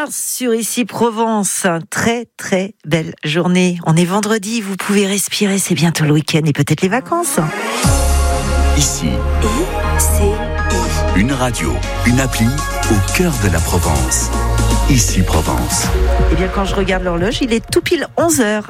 sur Ici Provence. Très très belle journée. On est vendredi, vous pouvez respirer, c'est bientôt le week-end et peut-être les vacances. Ici, une radio, une appli au cœur de la Provence. Ici Provence. Eh bien quand je regarde l'horloge, il est tout pile 11h.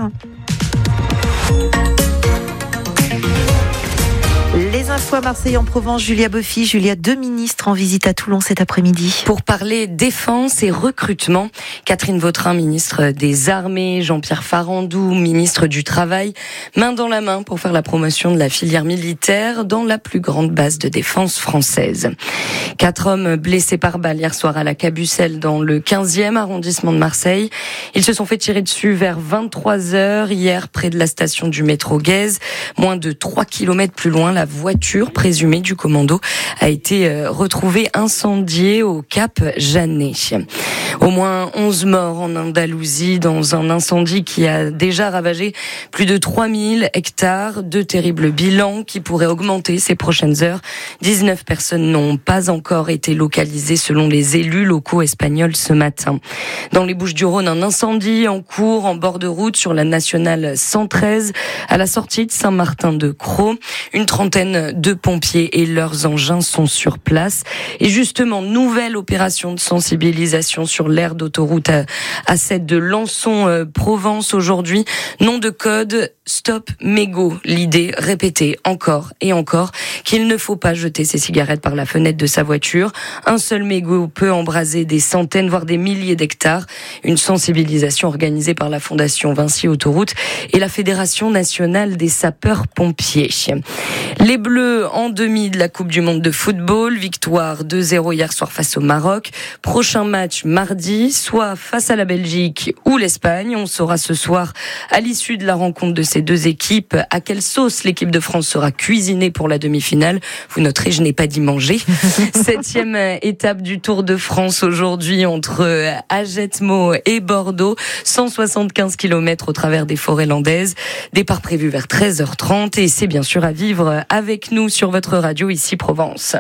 Les infos à Marseille en Provence, Julia Boffy. Julia, 2 ministres en visite à Toulon cet après-midi. Pour parler défense et recrutement, Catherine Vautrin, ministre des Armées, Jean-Pierre Farandou, ministre du Travail, main dans la main pour faire la promotion de la filière militaire dans la plus grande base de défense française. 4 hommes blessés par balle hier soir à la Cabucelle dans le 15e arrondissement de Marseille. Ils se sont fait tirer dessus vers 23h hier près de la station du métro Guez. Moins de 3 km plus loin, la voiture présumée du commando a été retrouvée incendiée au Cap Janet. Au moins 11 morts en Andalousie dans un incendie qui a déjà ravagé plus de 3000 hectares. De terribles bilans qui pourraient augmenter ces prochaines heures. 19 personnes n'ont pas encore été localisées selon les élus locaux espagnols ce matin. Dans les Bouches-du-Rhône, un incendie en cours en bord de route sur la nationale 113 à la sortie de Saint-Martin-de-Crau. Une trentaine de pompiers et leurs engins sont sur place. Et justement, nouvelle opération de sensibilisation sur l'aire d'autoroute A7 de Lançon-Provence aujourd'hui. Nom de code Stop Mégot. L'idée répétée encore et encore qu'il ne faut pas jeter ses cigarettes par la fenêtre de sa voiture. Un seul mégot peut embraser des centaines voire des milliers d'hectares. Une sensibilisation organisée par la Fondation Vinci Autoroute et la Fédération nationale des sapeurs-pompiers. Les Bleus en demi de la Coupe du Monde de football. Victoire 2-0 hier soir face au Maroc. Prochain match mardi, soit face à la Belgique ou l'Espagne. On saura ce soir, à l'issue de la rencontre de ces deux équipes, à quelle sauce l'équipe de France sera cuisinée pour la demi-finale. Vous noterez, je n'ai pas dit manger. 7e étape du Tour de France aujourd'hui entre Agetmo et Bordeaux. 175 km au travers des forêts landaises. Départ prévu vers 13h30 et c'est bien sûr à vivre avec nous sur votre radio Ici Provence.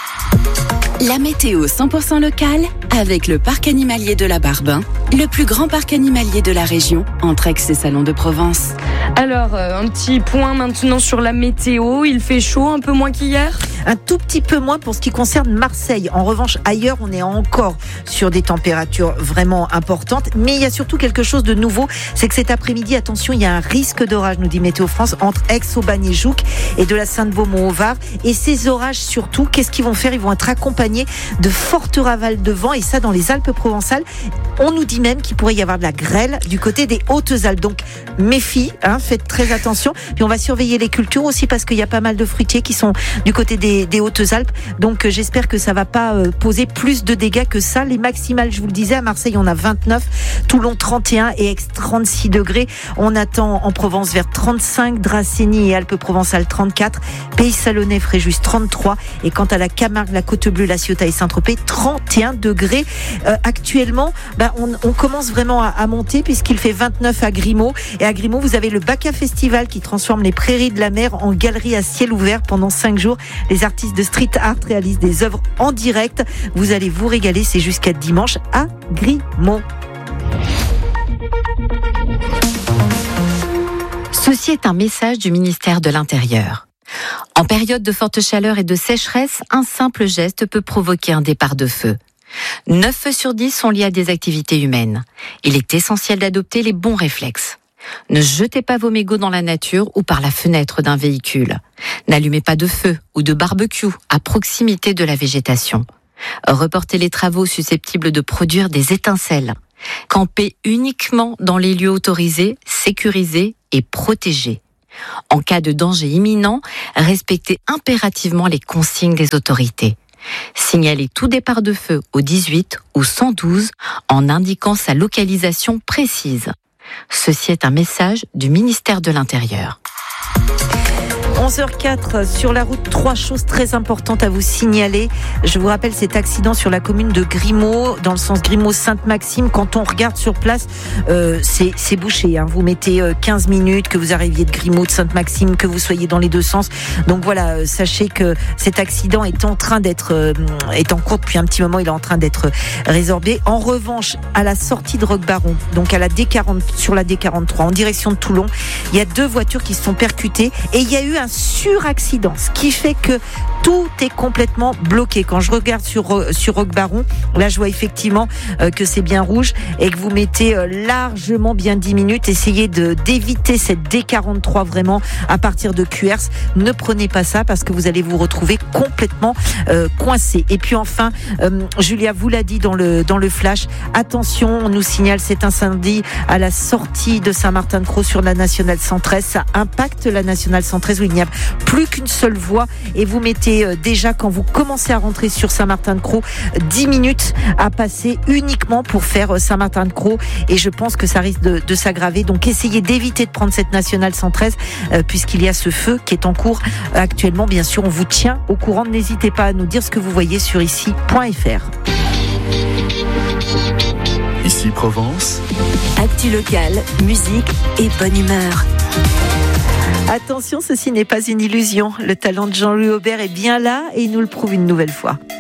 La météo 100% locale avec le parc animalier de la Barbin, le plus grand parc animalier de la région, entre Aix et Salon de Provence. Alors, un petit point maintenant sur la météo. Il fait chaud, un peu moins qu'hier ? Un tout petit peu moins pour ce qui concerne Marseille. En revanche, ailleurs, on est encore sur des températures vraiment importantes. Mais il y a surtout quelque chose de nouveau. C'est que cet après-midi, attention, il y a un risque d'orage, nous dit Météo France, entre Aix, Aubagne et Jouques et de la Sainte-Beaumont au Var. Et ces orages, surtout, qu'est-ce qu'ils vont faire ? Ils vont être accompagnés de fortes rafales de vent. Et ça, dans les Alpes-Provençales, on nous dit même qu'il pourrait y avoir de la grêle du côté des Hautes-Alpes. Donc, méfie, faites très attention. Puis on va surveiller les cultures aussi parce qu'il y a pas mal de fruitiers qui sont du côté des Hautes-Alpes. Donc j'espère que ça va pas poser plus de dégâts que ça. Les maximales, je vous le disais, à Marseille on a 29, Toulon 31 et Aix 36 degrés. On attend en Provence vers 35, Dracénie et Alpes-Provençales 34, Pays Salonnais, Fréjus 33 et quant à la Camargue, la Côte Bleue, la Ciotat et Saint-Tropez 31 degrés. Actuellement, on commence vraiment à monter puisqu'il fait 29 à Grimaud et à Grimaud vous avez le Baca Festival qui transforme les prairies de la mer en galerie à ciel ouvert pendant 5 jours. Les artistes de street art réalisent des œuvres en direct. Vous allez vous régaler, c'est jusqu'à dimanche à Grimaud. Ceci est un message du ministère de l'Intérieur. En période de forte chaleur et de sécheresse, un simple geste peut provoquer un départ de feu. 9 feux sur 10 sont liés à des activités humaines. Il est essentiel d'adopter les bons réflexes. Ne jetez pas vos mégots dans la nature ou par la fenêtre d'un véhicule. N'allumez pas de feu ou de barbecue à proximité de la végétation. Reportez les travaux susceptibles de produire des étincelles. Campez uniquement dans les lieux autorisés, sécurisés et protégés. En cas de danger imminent, respectez impérativement les consignes des autorités. Signalez tout départ de feu au 18 ou 112 en indiquant sa localisation précise. Ceci est un message du ministère de l'Intérieur. 11h04 sur la route, 3 choses très importantes à vous signaler. Je vous rappelle cet accident sur la commune de Grimaud, dans le sens Grimaud-Sainte-Maxime. Quand on regarde sur place, c'est bouché. Vous mettez 15 minutes, que vous arriviez de Grimaud, de Sainte-Maxime, que vous soyez dans les deux sens. Donc voilà, sachez que cet accident est en train d'être, est en cours depuis un petit moment. Il est en train d'être résorbé. En revanche, à la sortie de Roquebaron, donc à la D40, sur la D43, en direction de Toulon, il y a 2 voitures qui se sont percutées et il y a eu un suraccident, ce qui fait que tout est complètement bloqué. Quand je regarde sur Roquebaron, là je vois effectivement que c'est bien rouge et que vous mettez largement bien 10 minutes. Essayez d'éviter cette D43 vraiment à partir de Cuers. Ne prenez pas ça parce que vous allez vous retrouver complètement coincé. Et puis enfin, Julia vous l'a dit dans le flash, attention, on nous signale cet incendie à la sortie de Saint-Martin-de-Crau sur la nationale 113. Ça impacte la nationale 113 où il n'y a plus qu'une seule voie et vous mettez déjà, quand vous commencez à rentrer sur Saint-Martin-de-Crau, 10 minutes à passer uniquement pour faire Saint-Martin-de-Crau et je pense que ça risque de s'aggraver. Donc essayez d'éviter de prendre cette nationale 113 puisqu'il y a ce feu qui est en cours actuellement. Bien sûr, on vous tient au courant. N'hésitez pas à nous dire ce que vous voyez sur ici.fr. Ici Provence. Actu locale, musique et bonne humeur. Attention, ceci n'est pas une illusion. Le talent de Jean-Louis Aubert est bien là et il nous le prouve une nouvelle fois.